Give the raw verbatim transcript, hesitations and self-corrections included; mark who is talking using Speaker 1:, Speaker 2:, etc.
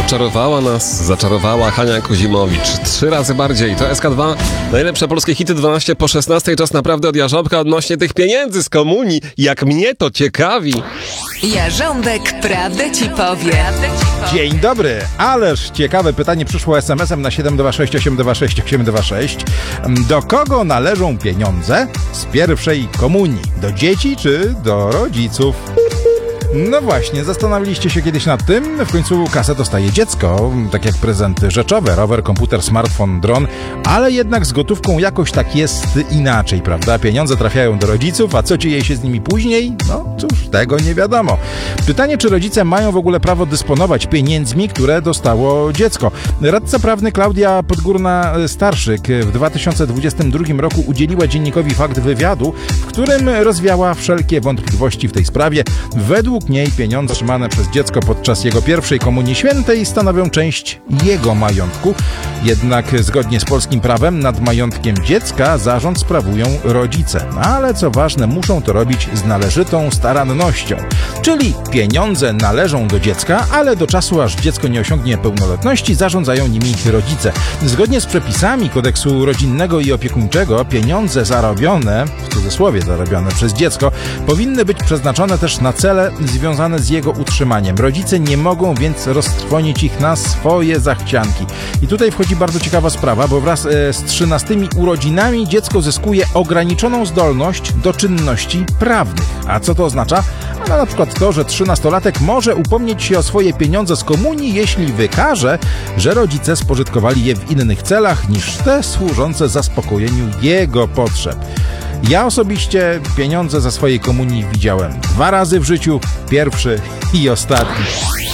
Speaker 1: Oczarowała nas, zaczarowała Hania Kozimowicz. Trzy razy bardziej. To S K dwa. Najlepsze polskie hity dwanaście po szesnastej. Czas naprawdę od Jarząbka odnośnie tych pieniędzy z komunii. Jak mnie to ciekawi.
Speaker 2: Jarząbek prawdę ci powie.
Speaker 3: Dzień dobry, ależ ciekawe pytanie przyszło es em esem na siedem dwa sześć osiem dwa sześć osiem dwa sześć. Do kogo należą pieniądze z pierwszej komunii? Do dzieci czy do rodziców? No właśnie, zastanawialiście się kiedyś nad tym? W końcu kasę dostaje dziecko, tak jak prezenty rzeczowe, rower, komputer, smartfon, dron, ale jednak z gotówką jakoś tak jest inaczej, prawda? Pieniądze trafiają do rodziców, a co dzieje się z nimi później? No cóż, tego nie wiadomo. Pytanie, czy rodzice mają w ogóle prawo dysponować pieniędzmi, które dostało dziecko? Radca prawny Klaudia Podgórna-Starszyk w dwa tysiące dwudziestym drugim roku udzieliła dziennikowi Fakt wywiadu, w którym rozwiała wszelkie wątpliwości w tej sprawie. Według niej pieniądze otrzymane przez dziecko podczas jego pierwszej komunii świętej stanowią część jego majątku. Jednak zgodnie z polskim prawem nad majątkiem dziecka zarząd sprawują rodzice. Ale co ważne, muszą to robić z należytą starannością. Czyli pieniądze należą do dziecka, ale do czasu, aż dziecko nie osiągnie pełnoletności, zarządzają nimi rodzice. Zgodnie z przepisami kodeksu rodzinnego i opiekuńczego pieniądze zarobione, w cudzysłowie zarobione przez dziecko, powinny być przeznaczone też na cele związane z jego utrzymaniem. Rodzice nie mogą więc roztrwonić ich na swoje zachcianki. I tutaj wchodzi bardzo ciekawa sprawa, bo wraz e, z trzynastymi urodzinami dziecko zyskuje ograniczoną zdolność do czynności prawnych. A co to oznacza? No, na przykład to, że trzynastolatek może upomnieć się o swoje pieniądze z komunii, jeśli wykaże, że rodzice spożytkowali je w innych celach niż te służące zaspokojeniu jego potrzeb. Ja osobiście pieniądze za swojej komunii widziałem dwa razy w życiu, pierwszy i ostatni.